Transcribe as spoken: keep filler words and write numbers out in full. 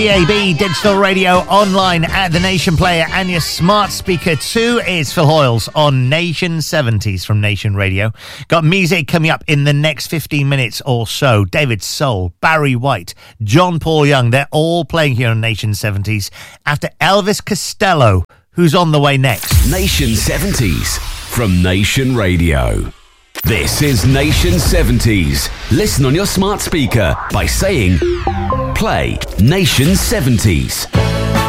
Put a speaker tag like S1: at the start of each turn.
S1: D A B Digital Radio online at the Nation Player, and your smart speaker too is Phil Hoyles on Nation seventies from Nation Radio. Got music coming up in the next fifteen minutes or so. David Soul, Barry White, John Paul Young, they're all playing here on Nation seventies after Elvis Costello, who's on the way next.
S2: Nation seventies from Nation Radio. This is Nation seventies. Listen on your smart speaker by saying, play Nation seventies.